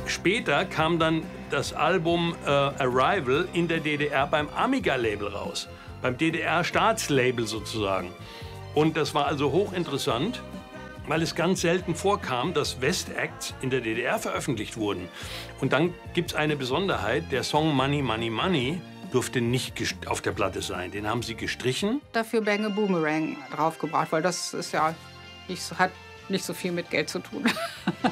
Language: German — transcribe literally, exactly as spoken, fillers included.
Später kam dann das Album äh, Arrival in der D D R beim Amiga-Label raus, beim D D R-Staatslabel sozusagen. Und das war also hochinteressant, weil es ganz selten vorkam, dass West-Acts in der D D R veröffentlicht wurden. Und dann gibt es eine Besonderheit, der Song Money, Money, Money durfte nicht auf der Platte sein. Den haben sie gestrichen. Dafür Bang a Boomerang draufgebracht, weil das ist ja nicht so, hat nicht so viel mit Geld zu tun.